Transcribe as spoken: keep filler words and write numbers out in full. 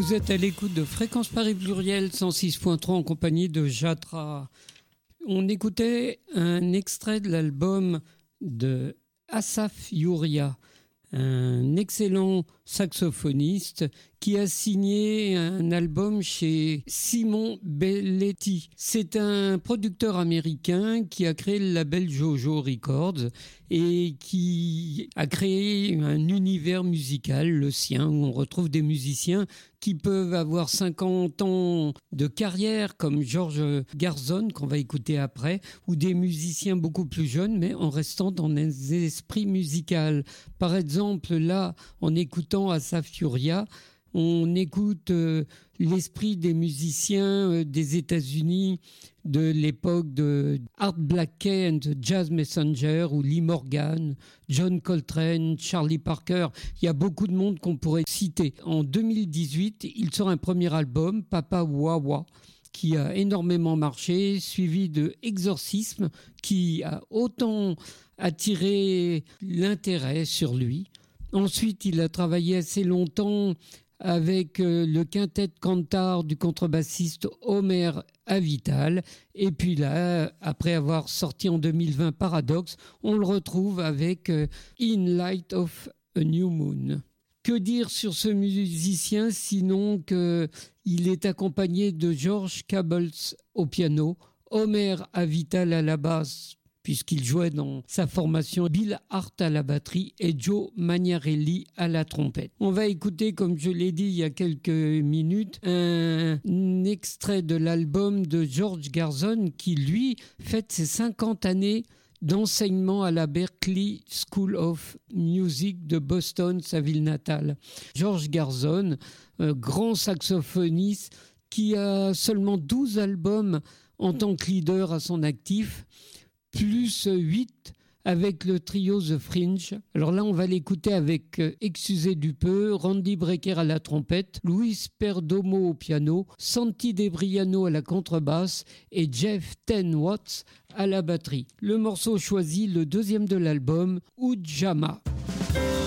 Vous êtes à l'écoute de Fréquence Paris Pluriel cent six point trois en compagnie de Jatra. On écoutait un extrait de l'album de Asaf Yuria, un excellent saxophoniste qui a signé un album chez Simon Belletti. C'est un producteur américain qui a créé le label Jojo Records et qui a créé un univers musical, le sien, où on retrouve des musiciens qui peuvent avoir cinquante ans de carrière, comme George Garzon, qu'on va écouter après, ou des musiciens beaucoup plus jeunes, mais en restant dans un esprit musical. Par exemple, là, en écoutant Asaf Yuria, on écoute euh, l'esprit des musiciens euh, des États-Unis de l'époque de Art Blakey and the Jazz Messenger ou Lee Morgan, John Coltrane, Charlie Parker. Il y a beaucoup de monde qu'on pourrait citer. En deux mille dix-huit, il sort un premier album, Papa Wawa, qui a énormément marché, suivi de Exorcisme, qui a autant attiré l'intérêt sur lui. Ensuite, il a travaillé assez longtemps avec euh, le quintet cantar du contrebassiste Homer Avital. Et puis là, après avoir sorti en deux mille vingt Paradox, on le retrouve avec euh, In Light of a New Moon. Que dire sur ce musicien sinon qu'il est accompagné de George Cabels au piano, Homer Avital à la basse, puisqu'il jouait dans sa formation, Bill Hart à la batterie et Joe Magnarelli à la trompette. On va écouter, comme je l'ai dit il y a quelques minutes, un extrait de l'album de George Garzon qui, lui, fête ses cinquante années d'enseignement à la Berklee School of Music de Boston, sa ville natale. George Garzon, euh, grand saxophoniste qui a seulement douze albums en tant que leader à son actif, plus huit avec le trio The Fringe. Alors là, on va l'écouter avec euh, Excusez du peu, Randy Brecker à la trompette, Luis Perdomo au piano, Santi Debriano à la contrebasse et Jeff Ten Watts à la batterie. Le morceau choisi, le deuxième de l'album, Ujamaa.